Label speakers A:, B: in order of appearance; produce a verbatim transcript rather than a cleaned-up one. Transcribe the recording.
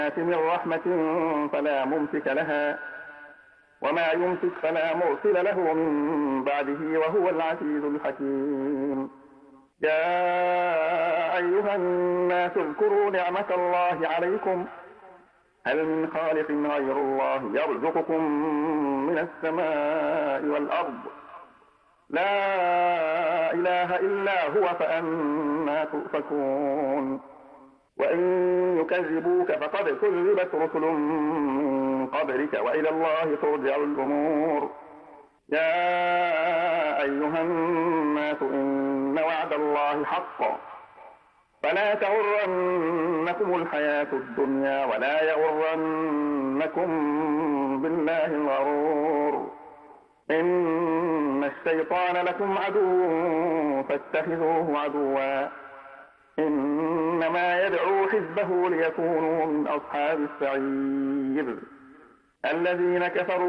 A: من رحمة فلا ممسك لها وما يمسك فلا مرسل له من بعده وهو العزيز الحكيم. يا أيها الناس اذكروا نعمة الله عليكم هل من خالق غير الله يرزقكم من السماء والأرض لا إله إلا هو فأنى تؤفكون. وإن يكذبوك فقد كذبت رسل من قبلك وإلى الله ترجع الأمور. يا أيها الناس إن وعد الله حق فلا تغرنكم الحياة الدنيا ولا يغرنكم بالله الغرور. إن الشيطان لكم عدو فاتخذوه عدوا إنما يدعو حزبه ليكونوا من أصحاب السعير. الذين كفروا